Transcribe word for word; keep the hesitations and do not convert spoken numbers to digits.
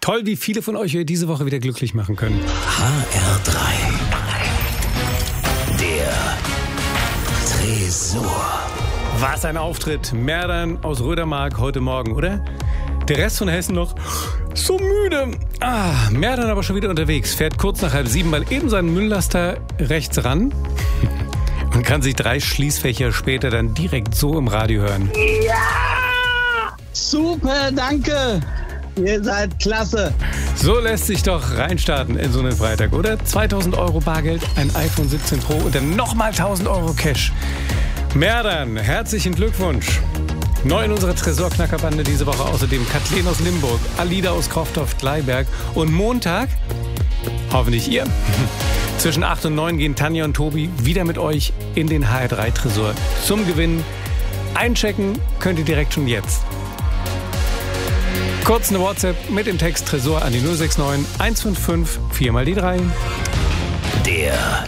Toll, wie viele von euch ihr diese Woche wieder glücklich machen können. H R drei. Der Tresor. Was ein Auftritt. Merdan aus Rödermark heute Morgen, oder? Der Rest von Hessen noch so müde. Ah, Merdan aber schon wieder unterwegs. Fährt kurz nach halb sieben mal eben seinen Mülllaster rechts ran und kann sich drei Schließfächer später dann direkt so im Radio hören. Ja! Super, danke! Ihr seid klasse. So lässt sich doch reinstarten in so einen Freitag, oder? zweitausend Euro Bargeld, ein iPhone siebzehn Pro und dann nochmal tausend Euro Cash. Merdan, herzlichen Glückwunsch. Neu in unserer Tresorknackerbande diese Woche außerdem Kathleen aus Limburg, Alida aus Kroftoft-Gleiberg und Montag, hoffentlich ihr, zwischen acht und neun gehen Tanja und Tobi wieder mit euch in den H R drei Tresor zum Gewinn. Einchecken könnt ihr direkt schon jetzt. Kurz eine WhatsApp mit dem Text Tresor an die null sechs neun eins fünf fünf vier mal die drei. Der